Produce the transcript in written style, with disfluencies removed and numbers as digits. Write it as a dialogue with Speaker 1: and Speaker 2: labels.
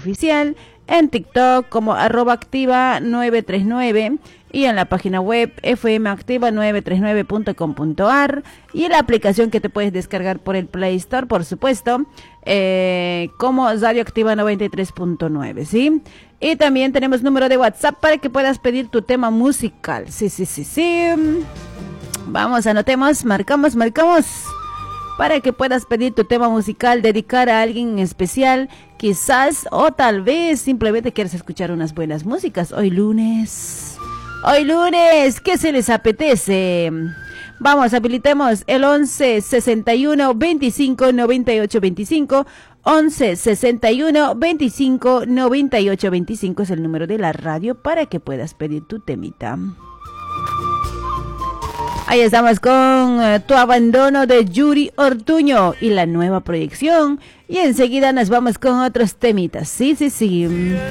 Speaker 1: oficial, en TikTok como @activa939 y en la página web fmactiva939.com.ar y la aplicación que te puedes descargar por el Play Store, por supuesto, como Radio Activa 93.9, ¿sí? Y también tenemos número de WhatsApp para que puedas pedir tu tema musical. Sí. Vamos, anotemos, marcamos. Para que puedas pedir tu tema musical, dedicar a alguien en especial, quizás, o tal vez simplemente quieres escuchar unas buenas músicas. Hoy lunes, ¿qué se les apetece? Vamos, habilitemos el 11 61 25 98 25. 11 61 25 98 25 es el número de la radio para que puedas pedir tu temita. Ahí estamos con Tu Abandono de Yuri Ortuño y la nueva proyección. Y enseguida nos vamos con otros temitas. Sí.